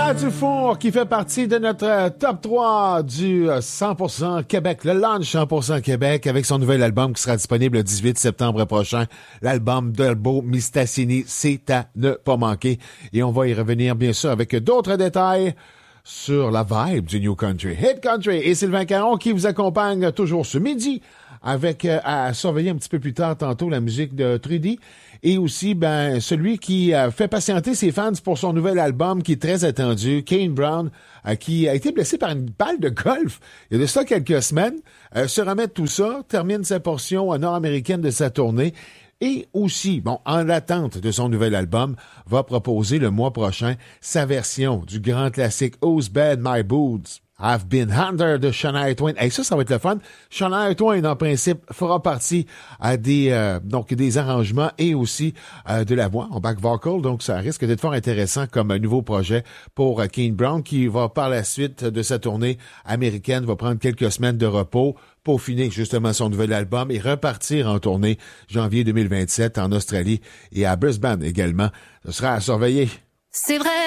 Nicolas Dufour qui fait partie de notre top 3 du 100% Québec, le Lunch 100% Québec avec son nouvel album qui sera disponible le 18 septembre prochain. L'album d'Elbo Mistassini, c'est à ne pas manquer. Et on va y revenir bien sûr avec d'autres détails sur la vibe du New Country. Hit Country et Sylvain Caron qui vous accompagne toujours ce midi avec à surveiller un petit peu plus tard tantôt la musique de Trudy et aussi celui qui fait patienter ses fans pour son nouvel album qui est très attendu, Kane Brown, qui a été blessé par une balle de golf il y a de ça quelques semaines, se remet de tout ça, termine sa portion nord-américaine de sa tournée et aussi, en attente de son nouvel album, va proposer le mois prochain sa version du grand classique Who's Bad My Boots Have Been Under de Shania Twain. Et ça va être le fun. Shania Twain, en principe, fera partie des arrangements et aussi de la voix en back vocal. Donc, ça risque d'être fort intéressant comme un nouveau projet pour Kane Brown qui va, par la suite de sa tournée américaine, va prendre quelques semaines de repos pour finir justement son nouvel album et repartir en tournée janvier 2027 en Australie et à Brisbane également. Ce sera à surveiller. C'est vrai.